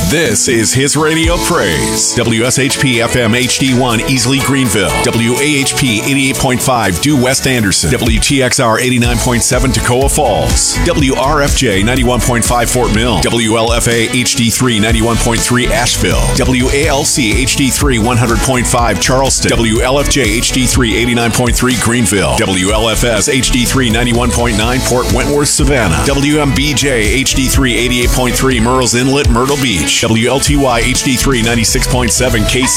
This is his radio praise. WSHP FM HD1 Easley Greenville. WAHP 88.5 Due West Anderson. WTXR 89.7 Toccoa Falls. WRFJ 91.5 Fort Mill. WLFA HD3 91.3 Asheville. WALC HD3 100.5 Charleston. WLFJ HD3 89.3 Greenville. WLFS HD3 91.9 Port Wentworth Savannah. WMBJ HD3 88.3 Murrells Inlet Myrtle Beach. WLTY HD3 96.7